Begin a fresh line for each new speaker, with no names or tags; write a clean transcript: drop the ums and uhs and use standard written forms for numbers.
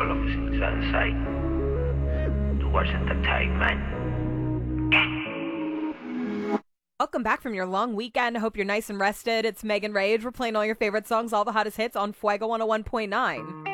lo que sin Sensei. Towards Entertainment.
Welcome back from your long weekend. I hope you're nice and rested. It's Megan Rage. We're playing all your favorite songs, all the hottest hits on Fuego 101.9.